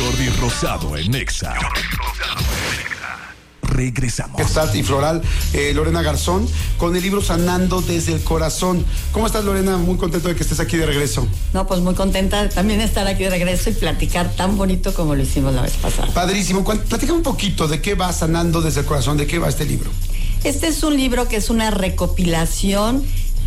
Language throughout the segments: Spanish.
Jordi Rosado en Nexa. Regresamos. Y Floral, Lorena Garzón, con el libro Sanando desde el Corazón. ¿Cómo estás, Lorena? Muy contento de que estés aquí de regreso. No, pues muy contenta de también estar aquí de regreso y platicar tan bonito como lo hicimos la vez pasada. Padrísimo. Platica un poquito de qué va Sanando desde el Corazón, de qué va este libro. Este es un libro que es una recopilación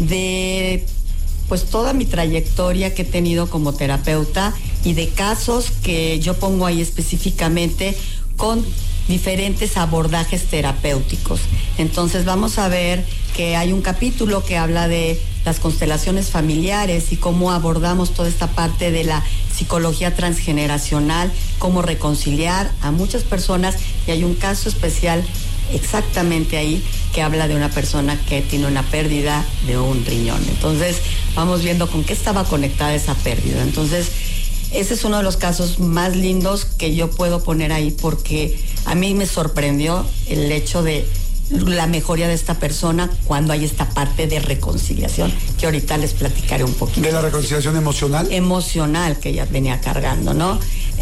de pues toda mi trayectoria que he tenido como terapeuta y de casos que yo pongo ahí específicamente con diferentes abordajes terapéuticos. Entonces vamos a ver que hay un capítulo que habla de las constelaciones familiares y cómo abordamos toda esta parte de la psicología transgeneracional, cómo reconciliar a muchas personas, y hay un caso especial exactamente ahí que habla de una persona que tiene una pérdida de un riñón. Entonces vamos viendo con qué estaba conectada esa pérdida. Entonces ese es uno de los casos más lindos que yo puedo poner ahí, porque a mí me sorprendió el hecho de la mejoría de esta persona cuando hay esta parte de reconciliación, que ahorita les platicaré un poquito. ¿De la reconciliación emocional? Emocional que ella venía cargando, ¿no?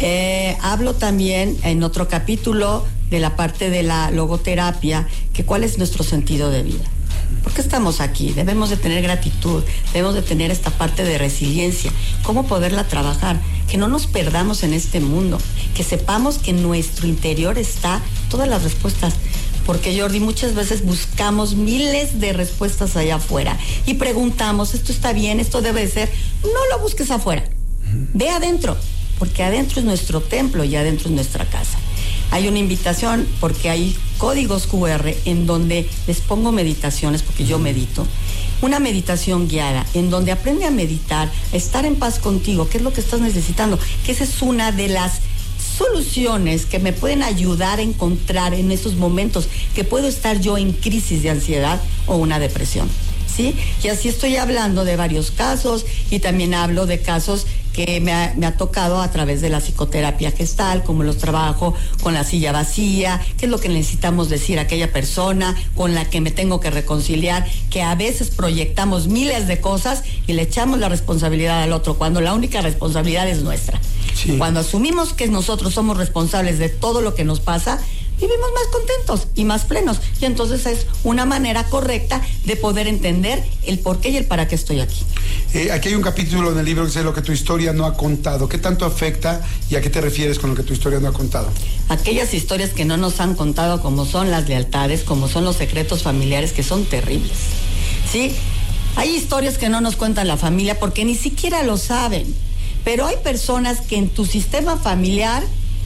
Hablo también en otro capítulo de la parte de la logoterapia, que cuál es nuestro sentido de vida. ¿Por qué estamos aquí? Debemos de tener gratitud, debemos de tener esta parte de resiliencia, cómo poderla trabajar, que no nos perdamos en este mundo, que sepamos que en nuestro interior está todas las respuestas. Porque, Jordi, muchas veces buscamos miles de respuestas allá afuera y preguntamos, ¿esto está bien? ¿Esto debe de ser? No lo busques afuera, ve adentro, porque adentro es nuestro templo y adentro es nuestra casa. Hay una invitación porque hay códigos QR en donde les pongo meditaciones, porque yo medito, una meditación guiada en donde aprende a meditar, a estar en paz contigo, qué es lo que estás necesitando, que esa es una de las soluciones que me pueden ayudar a encontrar en esos momentos que puedo estar yo en crisis de ansiedad o una depresión, ¿sí? Y así estoy hablando de varios casos, y también hablo de casos que me ha tocado a través de la psicoterapia gestal, como los trabajo con la silla vacía, qué es lo que necesitamos decir a aquella persona con la que me tengo que reconciliar, que a veces proyectamos miles de cosas y le echamos la responsabilidad al otro, cuando la única responsabilidad es nuestra. Sí. Cuando asumimos que nosotros somos responsables de todo lo que nos pasa, vivimos más contentos y más plenos. Y entonces es una manera correcta de poder entender el por qué y el para qué estoy aquí. Aquí hay un capítulo en el libro que dice lo que tu historia no ha contado. ¿Qué tanto afecta y a qué te refieres con lo que tu historia no ha contado? Aquellas historias que no nos han contado, como son las lealtades, como son los secretos familiares, que son terribles, ¿sí? Hay historias que no nos cuentan la familia porque ni siquiera lo saben. Pero hay personas que en tu sistema familiar,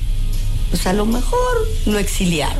pues a lo mejor lo exiliaron.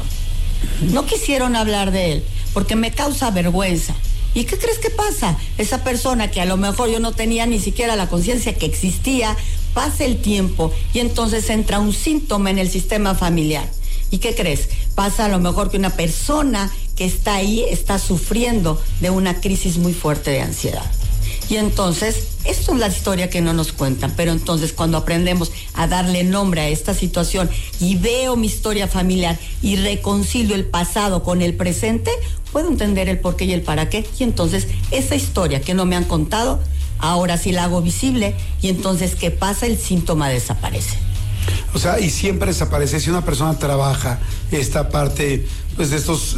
No quisieron hablar de él porque me causa vergüenza. ¿Y qué crees que pasa? Esa persona que a lo mejor yo no tenía ni siquiera la conciencia que existía, pasa el tiempo y entonces entra un síntoma en el sistema familiar. ¿Y qué crees? Pasa a lo mejor que una persona que está ahí está sufriendo de una crisis muy fuerte de ansiedad. Y entonces, esto es la historia que no nos cuentan, pero entonces cuando aprendemos a darle nombre a esta situación y veo mi historia familiar y reconcilio el pasado con el presente, puedo entender el por qué y el para qué, y entonces esa historia que no me han contado, ahora sí la hago visible, y entonces ¿qué pasa? El síntoma desaparece. O sea, y siempre desaparece. Si una persona trabaja esta parte, pues de estos...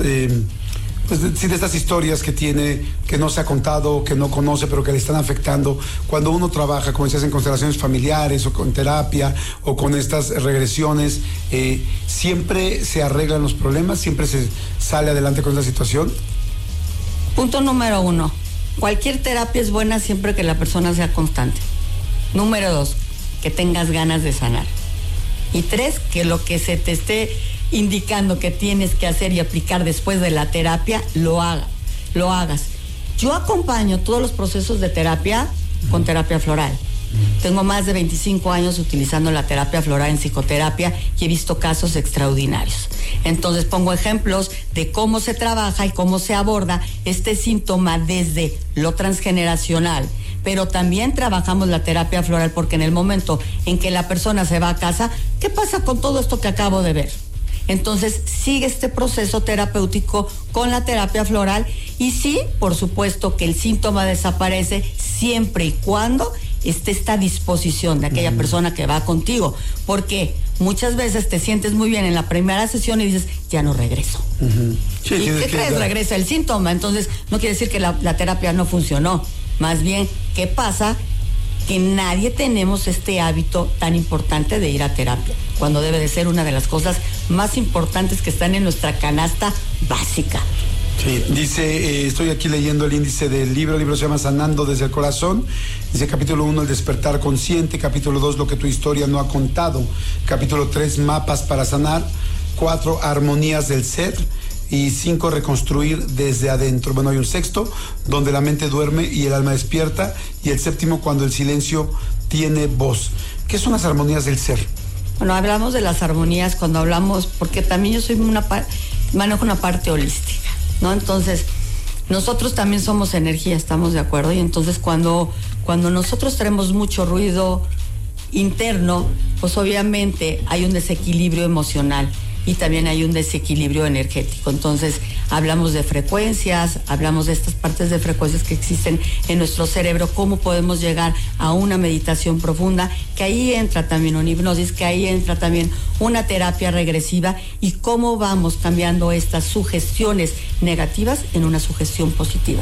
pues de estas historias que tiene, que no se ha contado, que no conoce, pero que le están afectando. Cuando uno trabaja, como decías, en constelaciones familiares o con terapia o con estas regresiones, ¿siempre se arreglan los problemas? ¿Siempre se sale adelante con esta situación? Punto número 1. Cualquier terapia es buena siempre que la persona sea constante. Número 2, que tengas ganas de sanar. Y 3, que lo que se te esté indicando que tienes que hacer y aplicar después de la terapia, lo hagas. Yo acompaño todos los procesos de terapia con terapia floral. Tengo más de 25 años utilizando la terapia floral en psicoterapia y he visto casos extraordinarios. Entonces pongo ejemplos de cómo se trabaja y cómo se aborda este síntoma desde lo transgeneracional. Pero también trabajamos la terapia floral porque en el momento en que la persona se va a casa, ¿qué pasa con todo esto que acabo de ver? Entonces sigue este proceso terapéutico con la terapia floral y sí, por supuesto que el síntoma desaparece siempre y cuando esté esta disposición de aquella persona que va contigo, porque muchas veces te sientes muy bien en la primera sesión y dices, ya no regreso. Sí, ¿Y qué crees? Regresa el síntoma. Entonces, no quiere decir que la terapia no funcionó. Más bien, ¿qué pasa? Que nadie tenemos este hábito tan importante de ir a terapia, cuando debe de ser una de las cosas más importantes que están en nuestra canasta básica. Sí, dice, estoy aquí leyendo el índice del libro. El libro se llama Sanando desde el Corazón. Dice capítulo 1, el despertar consciente. Capítulo 2, lo que tu historia no ha contado. Capítulo 3, mapas para sanar. 4, armonías del ser. Y 5, reconstruir desde adentro. Bueno, hay un sexto, donde la mente duerme y el alma despierta. Y el séptimo, cuando el silencio tiene voz. ¿Qué son las armonías del ser? Bueno, hablamos de las armonías cuando hablamos, porque también yo soy manejo una parte holística, ¿no? Entonces, nosotros también somos energía, ¿estamos de acuerdo? Y entonces cuando nosotros tenemos mucho ruido interno, pues obviamente hay un desequilibrio emocional y también hay un desequilibrio energético. Entonces, hablamos de frecuencias, hablamos de estas partes de frecuencias que existen en nuestro cerebro, cómo podemos llegar a una meditación profunda, que ahí entra también una hipnosis, que ahí entra también una terapia regresiva, y cómo vamos cambiando estas sugestiones negativas en una sugestión positiva.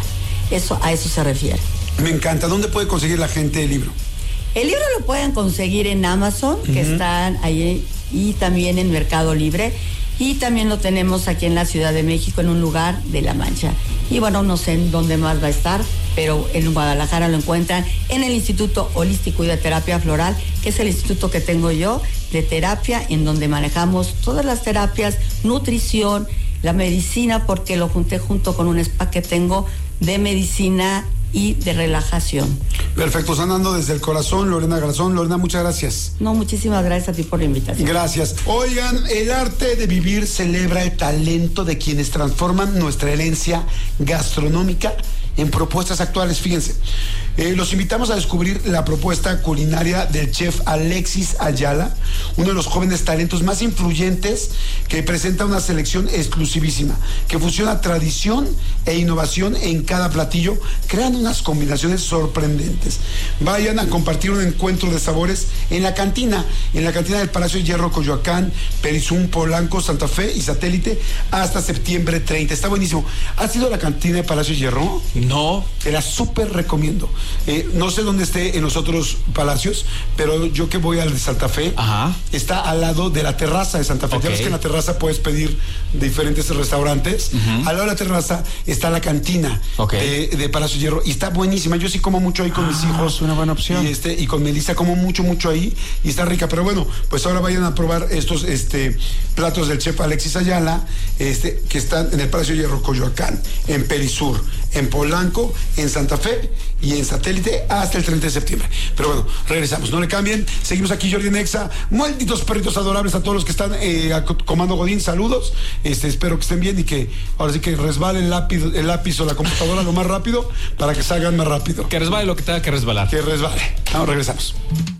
A eso se refiere. Me encanta. ¿Dónde puede conseguir la gente el libro? El libro lo pueden conseguir en Amazon, que están ahí, y también en Mercado Libre, y también lo tenemos aquí en la Ciudad de México, en un lugar de La Mancha. Y bueno, no sé en dónde más va a estar, pero en Guadalajara lo encuentran en el Instituto Holístico y de Terapia Floral, que es el instituto que tengo yo de terapia, en donde manejamos todas las terapias, nutrición, la medicina, porque lo junté junto con un spa que tengo de medicina y de relajación. Perfecto, Sanando desde el Corazón, Lorena Garzón. Lorena, muchas gracias. No, muchísimas gracias a ti por la invitación. Gracias. Oigan, el arte de vivir celebra el talento de quienes transforman nuestra herencia gastronómica en propuestas actuales. Fíjense, los invitamos a descubrir la propuesta culinaria del chef Alexis Ayala, uno de los jóvenes talentos más influyentes, que presenta una selección exclusivísima, que fusiona tradición e innovación en cada platillo, creando unas combinaciones sorprendentes. Vayan a compartir un encuentro de sabores en la cantina del Palacio de Hierro, Coyoacán, Perizum, Polanco, Santa Fe y Satélite, hasta septiembre 30. Está buenísimo. ¿Has ido a la cantina del Palacio de Hierro? No. Te la súper recomiendo. No sé dónde esté en los otros palacios, pero yo que voy al de Santa Fe, está al lado de la terraza de Santa Fe. Ya ves que en la terraza puedes pedir diferentes restaurantes. Al lado de la terraza está la cantina de Palacio de Hierro, y está buenísima. Yo sí como mucho ahí con mis hijos. Es una buena opción. Y con Melissa como mucho ahí, y está rica. Pero bueno, pues ahora vayan a probar estos platos del chef Alexis Ayala, que están en el Palacio de Hierro, Coyoacán, en Perisur, en Polanco, en Santa Fe y en Satélite hasta el 30 de septiembre. Pero bueno, regresamos, no le cambien. Seguimos aquí, Jordi en Exa. Malditos perritos adorables, a todos los que están Comando Godín, saludos. Espero que estén bien y que ahora sí que resbale el lápiz o la computadora lo más rápido para que salgan más rápido. Que resbale lo que tenga que resbalar. Que resbale. Vamos, regresamos.